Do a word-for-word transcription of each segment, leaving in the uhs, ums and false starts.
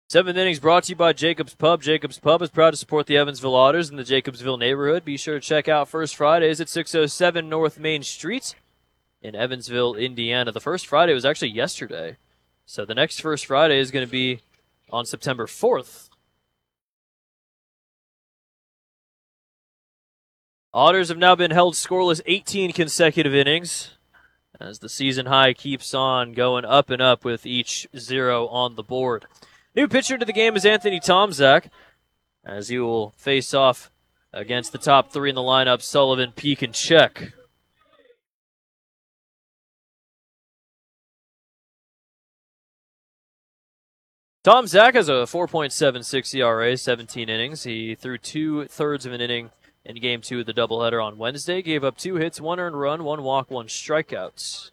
Seventh innings brought to you by Jacobs Pub. Jacobs Pub is proud to support the Evansville Otters in the Jacobsville neighborhood. Be sure to check out First Fridays at six oh seven North Main Street in Evansville, Indiana. The first Friday was actually yesterday. So the next First Friday is going to be on September fourth. Otters have now been held scoreless eighteen consecutive innings as the season high keeps on going up and up with each zero on the board. New pitcher to the game is Anthony Tomczak, as he will face off against the top three in the lineup, Sullivan, Peak, and Check. Tomczak has a four point seven six E R A, seventeen innings. He threw two-thirds of an inning in game two of the doubleheader on Wednesday, gave up two hits, one earned run, one walk, one strikeouts.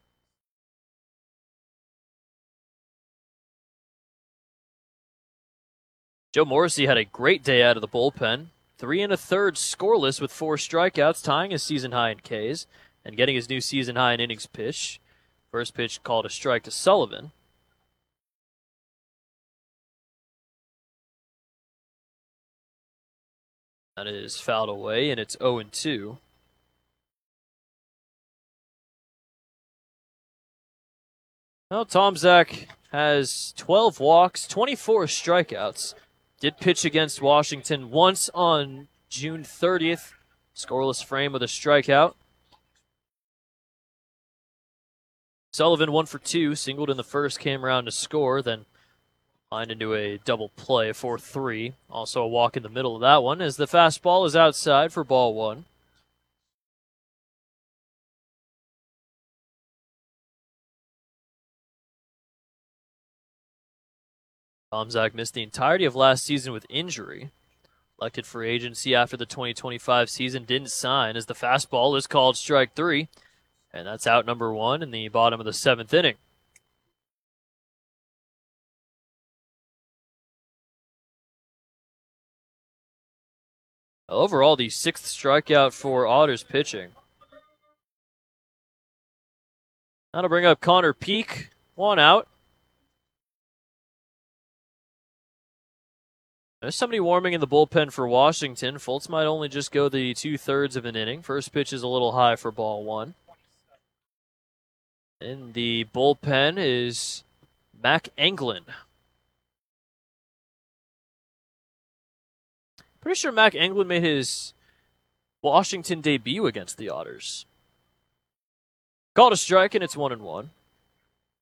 Joe Morrissey had a great day out of the bullpen. Three and a third scoreless with four strikeouts, tying his season high in Ks and getting his new season high in innings pitch. First pitch called a strike to Sullivan. That is fouled away, and it's oh and two. Well, Tomczak has twelve walks, twenty-four strikeouts. Did pitch against Washington once on June thirtieth. Scoreless frame with a strikeout. Sullivan one for two, singled in the first, came around to score, then lined into a double play, four three. Also a walk in the middle of that one as the fastball is outside for ball one. Tomczak missed the entirety of last season with injury. Elected free agency after the twenty twenty-five season, didn't sign as the fastball is called strike three. And that's out number one in the bottom of the seventh inning. Overall, the sixth strikeout for Otters pitching. Now to bring up Connor Peak, one out. There's somebody warming in the bullpen for Washington. Fultz might only just go the two-thirds of an inning. First pitch is a little high for ball one. In the bullpen is Mac Englund. Pretty sure Mac Englund made his Washington debut against the Otters. Called a strike, and it's one and one.